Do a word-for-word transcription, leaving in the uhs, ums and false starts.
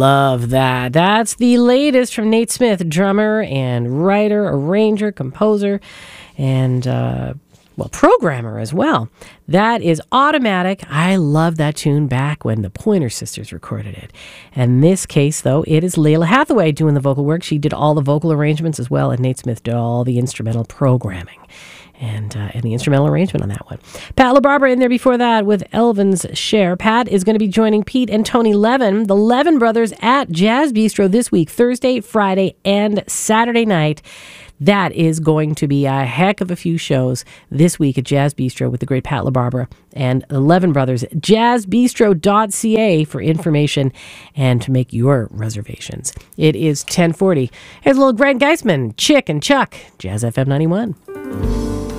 Love that. That's the latest from Nate Smith, drummer and writer, arranger, composer, and uh, well, programmer as well. That is Automatic. I love that tune back when the Pointer Sisters recorded it. In this case, though, it is Lalah Hathaway doing the vocal work. She did all the vocal arrangements as well, and Nate Smith did all the instrumental programming. And, uh, and the instrumental arrangement on that one. Pat LaBarbera in there before that with Elvin's Share. Pat is going to be joining Pete and Tony Levin, the Levin brothers, at Jazz Bistro this week, Thursday, Friday, and Saturday night. That is going to be a heck of a few shows this week at Jazz Bistro with the great Pat LaBarbera and the Levin brothers. jazz bistro dot c a for information and to make your reservations. It is ten forty. Here's a little Grant Geisman, Chick and Chuck, Jazz F M ninety-one.